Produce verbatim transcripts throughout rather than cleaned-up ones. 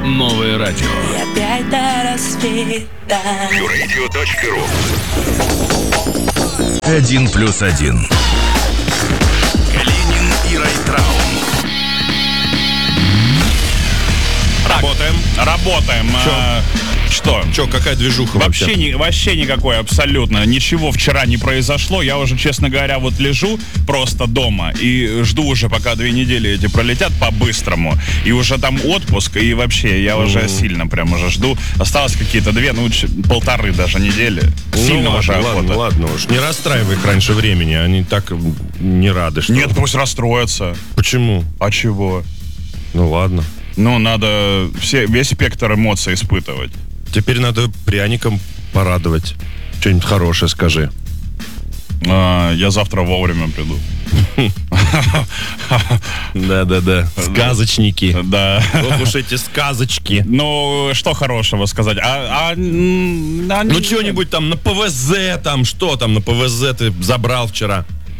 Новое радио. И опять до рассвета. радио точка ру. Один плюс один. Калинин и Райtraum. Работаем, работаем. Чё? А, что? Че, какая движуха Вообще, вообще? ни, вообще никакой, абсолютно. Ничего вчера не произошло. Я уже, честно говоря, вот лежу просто дома и жду уже, пока две недели эти пролетят по-быстрому. И уже там отпуск, и вообще я уже mm. сильно прям уже жду. Осталось какие-то две, ну, ч- полторы даже недели. Сильно ну, уже ладно, охота. ладно, ладно уж. Не расстраивай их раньше времени. Они так не рады, что... Нет, пусть расстроятся. Почему? А чего? Ну ладно. Ну, надо все, весь спектр эмоций испытывать. Теперь надо пряником порадовать. Что-нибудь хорошее скажи. А, я завтра вовремя приду. Да-да-да. Сказочники. Да. Ох уж эти сказочки. Ну, что хорошего сказать? А, а, м, а, Ну, не- что-нибудь там на ПВЗ, там, что там на ПВЗ ты забрал вчера?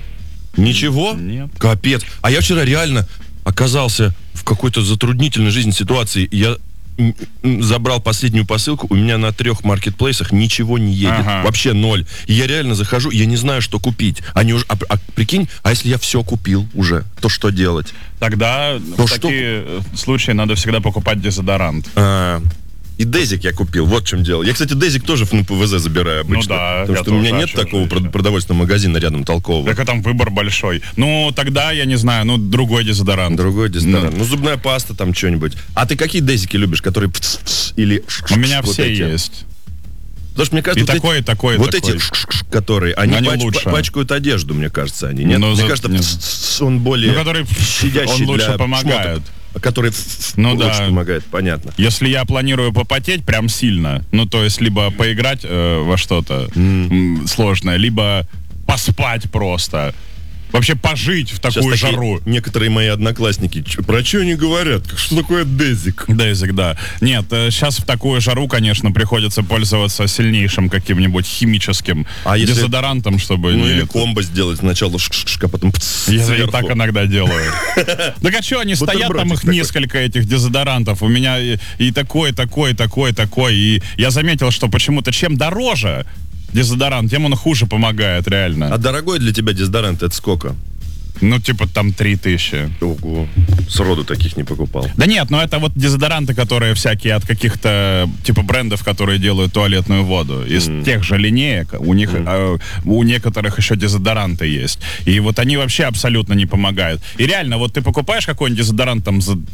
Ничего? Нет. Капец. А я вчера реально оказался в какой-то затруднительной жизненной ситуации. Я м, м, забрал последнюю посылку, у меня на трех маркетплейсах ничего не едет. Ага. Вообще ноль. И я реально захожу, я не знаю, что купить. Они уже, а, а прикинь, а если я все купил уже, то что делать? Тогда Ну, в что- такие э, случаи надо всегда покупать дезодорант. А, и дезик я купил, вот в чем дело. Я, кстати, дезик тоже на ПВЗ забираю обычно. Ну да, потому я что у меня тоже, нет а чё такого же прод- еще? продовольственного магазина рядом толкового. Так и там выбор большой. Ну, тогда, я не знаю, ну, другой дезодорант. Другой дезодорант. Ну, зубная паста там что-нибудь. А ты какие дезики любишь, которые пс-пс или У меня вот все эти? есть. Потому что мне кажется, И вот такой, эти, и такой, и вот такой. эти, которые, они, Они пач- лучше. пачкают одежду, мне кажется, они. Нет? Ну, мне за- кажется, нет. пс-пс, он более Ну, который щадящий он лучше для помогает. шмоток. Который ф- Ну лучше да. помогает, понятно. Если я планирую попотеть прям сильно, ну, то есть, либо поиграть э, во что-то м, сложное, либо поспать просто. Вообще пожить в такую Сейчас такие жару. некоторые мои одноклассники, чё- про что они говорят? Что такое дезик? Дезик, да. Нет, сейчас в такую жару, конечно, приходится пользоваться сильнейшим каким-нибудь химическим А если- дезодорантом, чтобы Ну не или это. комбо сделать сначала ш-ш-ш, а потом пс, Я и сверху. так иногда делаю. Так а что они стоят, там Бутербродик их такой. несколько этих дезодорантов. У меня и, и такой, такой, такой, такой. И я заметил, что почему-то чем дороже дезодорант, тем он хуже помогает, реально. А дорогой для тебя дезодорант это сколько? Ну, типа там три тысячи. Ого, сроду таких не покупал. Да нет, ну это вот дезодоранты, которые всякие от каких-то типа брендов, которые делают туалетную воду. Из Mm. тех же линеек у них, э, у некоторых еще дезодоранты есть. И вот они вообще абсолютно не помогают. И реально, вот ты покупаешь какой-нибудь дезодорант там за,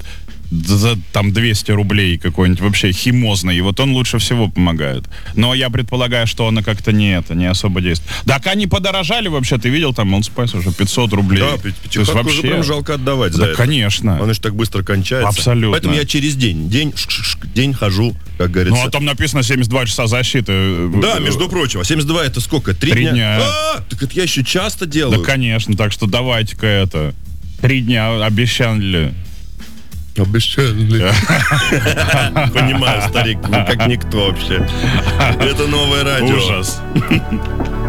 за там двести рублей какой-нибудь вообще химозный, и вот он лучше всего помогает. Но я предполагаю, что он как-то не это, не особо действует. Так они подорожали вообще, ты видел там Old Spice уже пятьсот рублей. Да, То есть пятихатку уже прям жалко отдавать за Да, это. конечно. Он же так быстро кончается. Абсолютно. Поэтому я через день, день, ш-ш-ш, день хожу, как говорится. Ну, а там написано семьдесят два часа защиты. Да, между прочим, а семьдесят два это сколько? Три, Три дня? дня. А, так это я еще часто Да, делаю. конечно, так что давайте-ка это. Три дня обещали. Обещали. Понимаю, старик, ну как никто вообще. Это новое радио. Ужас.